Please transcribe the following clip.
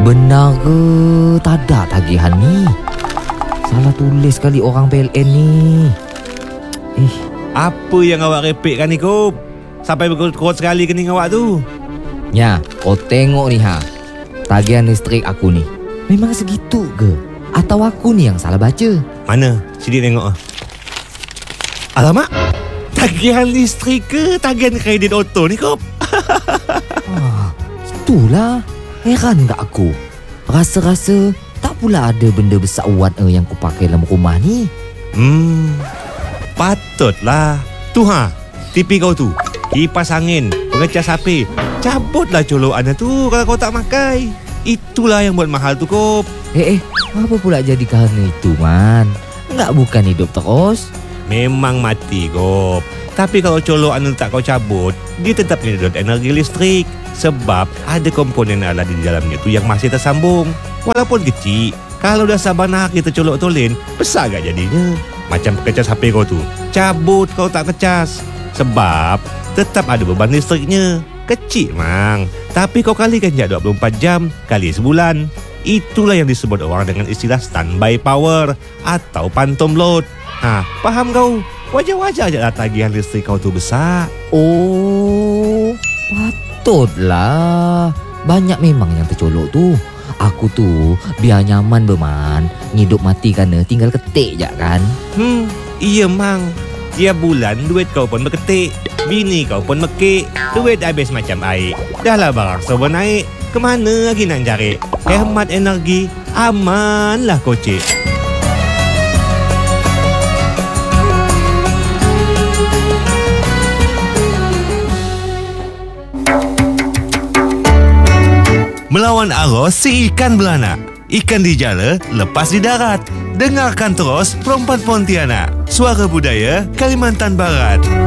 Benar ke tak ada tagihan ni? Salah tulis kali orang PLN ni. Apa yang awak repekkan ni, Kop? Sampai berkot-kot sekali kening awak tu. Ya, kau tengok ni tagihan listrik aku ni. Memang segitu ke? Atau aku ni yang salah baca? Mana? Sini tengok. Alamak, tagihan listrik ke tagihan kredit auto ni, Kop? Itulah. Heran tak aku? Rasa-rasa tak pula ada benda besar uat yang ku pakai dalam rumah ni. Patutlah. Tu TV kau tu, kipas angin, pengecas HP, cabutlah colokan tu kalau kau tak pakai. Itulah yang buat mahal tu, Kop. Apa pula jadi kerana itu, Man? Enggak bukan hidup terus. Memang mati, Kop. Tapi kalau colokan tak kau cabut, dia tetap menyedot energi listrik. Sebab ada komponen alat di dalamnya tu yang masih tersambung. Walaupun kecil, kalau dah sabar nak kita colok tolin, besar gak jadinya. Macam pengecas HP kau tu, cabut kau tak kecas. Sebab tetap ada beban listriknya. Kecil mang, tapi kau kalikan je 24 jam kali sebulan. Itulah yang disebut orang dengan istilah standby power atau phantom load. Faham kau? Wajar-wajar je lah tagihan listrik kau tu besar. Oh, patutlah. Banyak memang yang tercolok tu. Aku tu biar nyaman berman, ngidup mati kerana tinggal ketik je kan. Iya mang. Tiap bulan duit kau pun berketik, bini kau pun mekik, duit habis macam air. Dah lah barang serba naik, kemana lagi nak cari? Hemat energi, amanlah kocik. Melawan arus si ikan beranak. Ikan di jala, lepas di darat. Dengarkan terus Perempuan Pontianak. Suara Budaya Kalimantan Barat.